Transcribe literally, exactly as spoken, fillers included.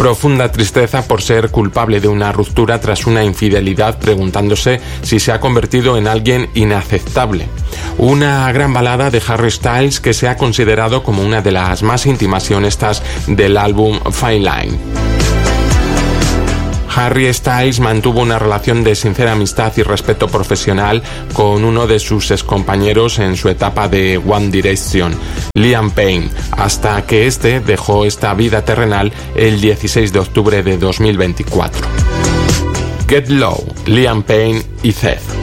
profunda tristeza por ser culpable de una ruptura tras una infidelidad, preguntándose si se ha convertido en alguien inaceptable. Una gran balada de Harry Styles que se ha considerado como una de las más íntimas y honestas del álbum Fine Line. Harry Styles mantuvo una relación de sincera amistad y respeto profesional con uno de sus excompañeros en su etapa de One Direction, Liam Payne, hasta que este dejó esta vida terrenal el dieciséis de octubre de dos mil veinticuatro. Get Low, Liam Payne y Zedd.